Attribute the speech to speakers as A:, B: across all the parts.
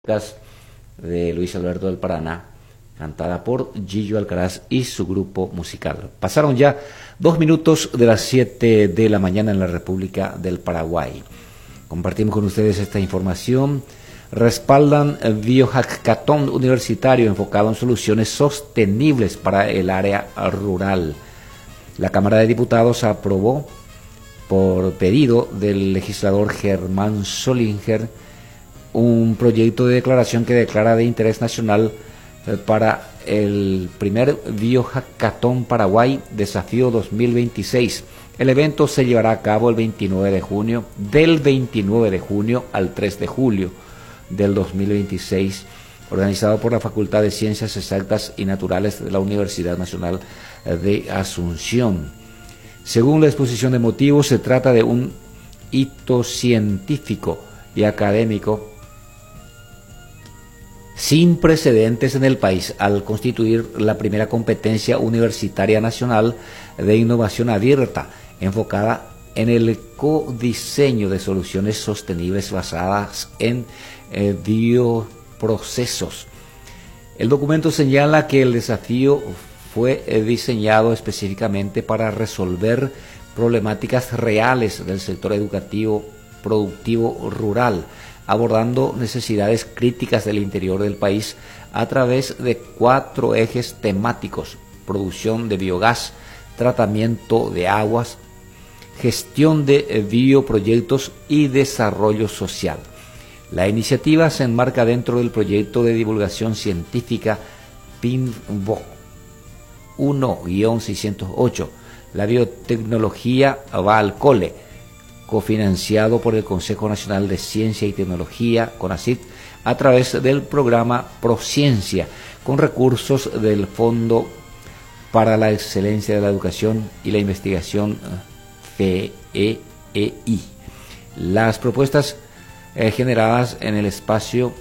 A: de Luis Alberto del Paraná, cantada por Gillo Alcaraz y su grupo musical. Pasaron ya 2 minutos de las 7 de la mañana en la República del Paraguay. Compartimos con ustedes esta información. Respaldan biohackathon universitario enfocado en soluciones sostenibles para el área rural. La Cámara de Diputados aprobó, por pedido del legislador Germán Solinger, un proyecto de declaración que declara de interés nacional para el primer biohackathon Paraguay Desafío 2026. El evento se llevará a cabo el 29 de junio, del 29 de junio al 3 de julio del 2026, organizado por la Facultad de Ciencias Exactas y Naturales de la Universidad Nacional de Asunción. Según la exposición de motivos, se trata de un hito científico y académico sin precedentes en el país, al constituir la primera competencia universitaria nacional de innovación abierta, enfocada en el codiseño de soluciones sostenibles basadas en bioprocesos. El documento señala que el desafío fue diseñado específicamente para resolver problemáticas reales del sector educativo productivo rural, abordando necesidades críticas del interior del país a través de 4 ejes temáticos: producción de biogás, tratamiento de aguas, gestión de bioproyectos y desarrollo social. La iniciativa se enmarca dentro del proyecto de divulgación científica PINVO 1-608, la biotecnología va al cole, cofinanciado por el Consejo Nacional de Ciencia y Tecnología, CONACYT, a través del programa Prociencia, con recursos del Fondo para la Excelencia de la Educación y la Investigación, FEEI. Las propuestas generadas en el espacio,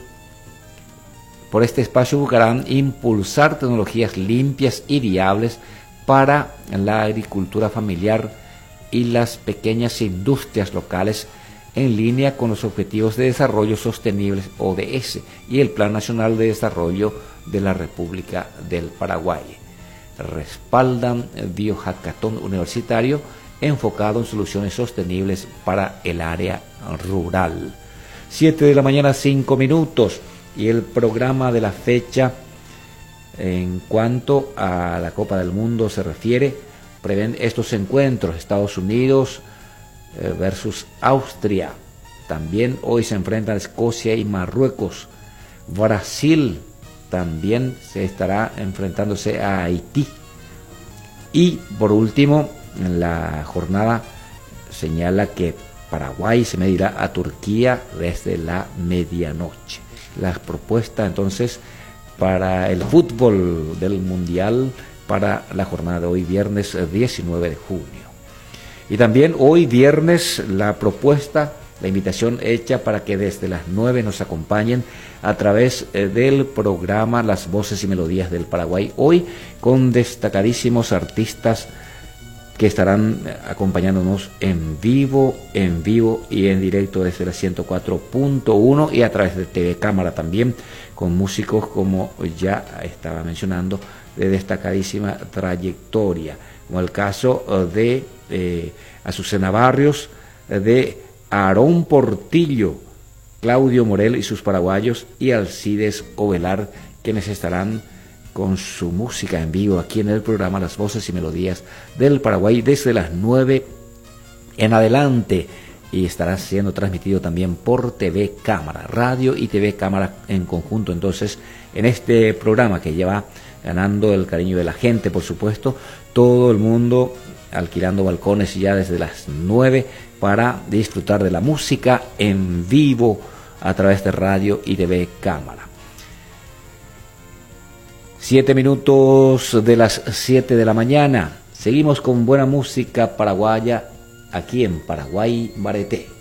A: por este espacio, buscarán impulsar tecnologías limpias y viables para la agricultura familiar y las pequeñas industrias locales, en línea con los Objetivos de Desarrollo Sostenible ODS y el Plan Nacional de Desarrollo de la República del Paraguay. Respaldan biohackathon universitario enfocado en soluciones sostenibles para el área rural. 7 de la mañana, 5 minutos, y el programa de la fecha en cuanto a la Copa del Mundo se refiere, prevén estos encuentros: Estados Unidos versus Austria. También hoy se enfrentan Escocia y Marruecos. Brasil también se estará enfrentándose a Haití. Y por último, la jornada señala que Paraguay se medirá a Turquía desde la medianoche. La propuesta entonces para el fútbol del Mundial para la jornada de hoy, viernes 19 de junio. Y también hoy viernes la propuesta, la invitación hecha para que desde las 9 nos acompañen a través del programa Las Voces y Melodías del Paraguay, hoy con destacadísimos artistas que estarán acompañándonos en vivo y en directo desde la 104.1 y a través de TV Cámara también, con músicos, como ya estaba mencionando, de destacadísima trayectoria, como el caso de Azucena Barrios, de Aarón Portillo, Claudio Morel y sus paraguayos, y Alcides Ovelar, quienes estarán con su música en vivo aquí en el programa Las Voces y Melodías del Paraguay desde las 9 en adelante, y estará siendo transmitido también por TV Cámara, radio y TV Cámara en conjunto. Entonces, en este programa que lleva ganando el cariño de la gente, por supuesto, todo el mundo alquilando balcones ya desde las 9 para disfrutar de la música en vivo a través de radio y TV Cámara. 7 minutos de las 7 de la mañana. Seguimos con buena música paraguaya aquí en Paraguay Bareté.